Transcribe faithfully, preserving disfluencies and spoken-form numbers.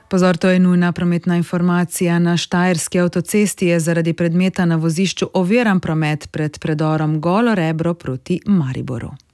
Pozor, to je nujna prometna informacija. Na štajerski avtocesti je zaradi predmeta na vozišču oviran promet pred predorom Golo Rebro proti Mariboru.